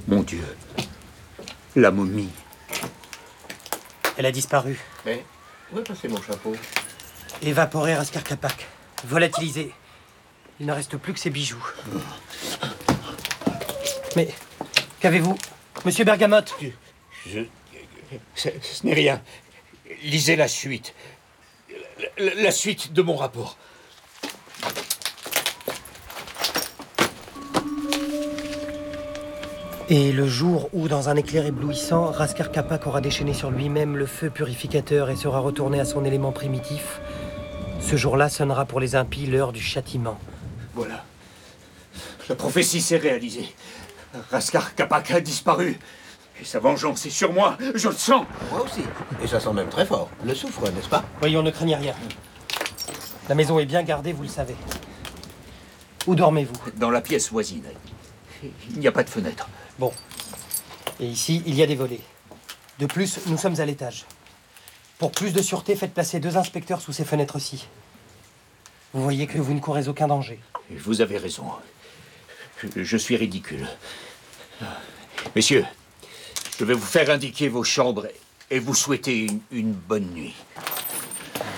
Mon Dieu. La momie. Elle a disparu. Mais où est passé mon chapeau? Évaporé, Raskar Kapak. Volatilisé. Il ne reste plus que ses bijoux. Mais qu'avez-vous, Monsieur Bergamote? Ce n'est rien. Lisez la suite. La suite de mon rapport. Et le jour où, dans un éclair éblouissant, Raskar Kapak aura déchaîné sur lui-même le feu purificateur et sera retourné à son élément primitif, ce jour-là sonnera pour les impies l'heure du châtiment. Voilà. La prophétie s'est réalisée. Raskar Kapak a disparu. Et sa vengeance est sur moi. Je le sens. Moi aussi. Et ça sent même très fort. Le soufre, n'est-ce pas? Voyons, ne craignez rien. La maison est bien gardée, vous le savez. Où dormez-vous? Dans la pièce voisine. Il n'y a pas de fenêtre. Bon. Et ici, il y a des volets. De plus, nous sommes à l'étage. Pour plus de sûreté, faites placer 2 inspecteurs sous ces fenêtres-ci. Vous voyez que vous ne courez aucun danger. Vous avez raison. Je suis ridicule. Messieurs, je vais vous faire indiquer vos chambres et vous souhaiter une bonne nuit.